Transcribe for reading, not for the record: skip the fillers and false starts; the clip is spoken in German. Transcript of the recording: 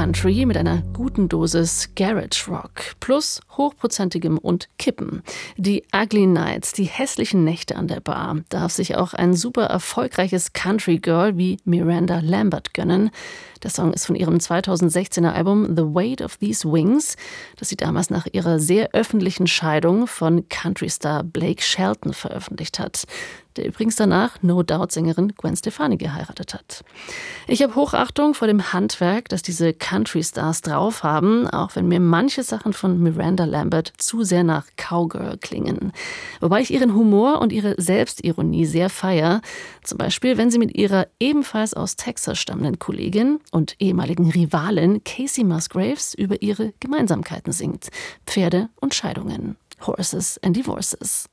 Country mit einer guten Dosis Garage Rock plus hochprozentigem und Kippen. Die Ugly Nights, die hässlichen Nächte an der Bar, darf sich auch ein super erfolgreiches Country Girl wie Miranda Lambert gönnen. Der Song ist von ihrem 2016er Album The Weight of These Wings, das sie damals nach ihrer sehr öffentlichen Scheidung von Country-Star Blake Shelton veröffentlicht hat, der übrigens danach No Doubt-Sängerin Gwen Stefani geheiratet hat. Ich habe Hochachtung vor dem Handwerk, das diese Country-Stars drauf haben, auch wenn mir manche Sachen von Miranda Lambert zu sehr nach Cowgirl klingen. Wobei ich ihren Humor und ihre Selbstironie sehr feiere. Zum Beispiel, wenn sie mit ihrer ebenfalls aus Texas stammenden Kollegin und ehemaligen Rivalin Casey Musgraves über ihre Gemeinsamkeiten singt. Pferde und Scheidungen. Horses and Divorces.